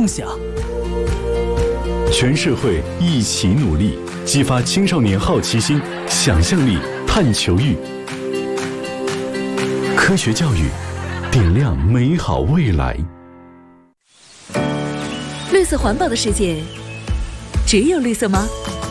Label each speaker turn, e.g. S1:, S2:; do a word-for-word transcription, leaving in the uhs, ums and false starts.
S1: 梦想。
S2: 全社会一起努力，激发青少年好奇心、想象力、探求欲。科学教育，点亮美好未来。
S3: 绿色环保的世界，只有绿色吗？